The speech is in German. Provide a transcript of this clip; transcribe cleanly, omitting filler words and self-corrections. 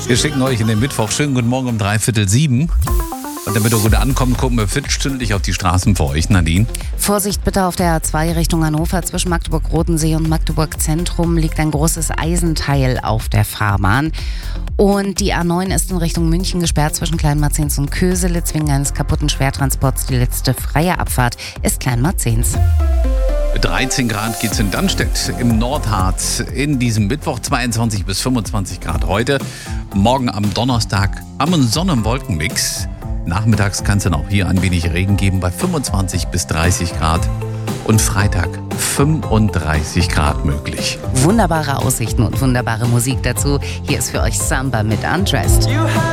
Wir schicken euch in den Mittwoch. Schönen guten Morgen um 6:45. Und damit ihr gut ankommt, gucken wir viertelstündlich auf die Straßen für euch, Nadine. Vorsicht bitte auf der A2 Richtung Hannover. Zwischen Magdeburg-Rodensee und Magdeburg-Zentrum liegt ein großes Eisenteil auf der Fahrbahn. Und die A9 ist in Richtung München gesperrt zwischen Kleinmarzens und Köselitz wegen eines kaputten Schwertransports. Die letzte freie Abfahrt ist Kleinmarzens. 13 Grad geht's in Dannstedt im Nordharz in diesem Mittwoch, 22 bis 25 Grad heute. Morgen am Donnerstag am Sonne- und Wolkenmix. Nachmittags kann es dann auch hier ein wenig Regen geben bei 25 bis 30 Grad. Und Freitag 35 Grad möglich. Wunderbare Aussichten und wunderbare Musik dazu. Hier ist für euch Samba mit Undressed.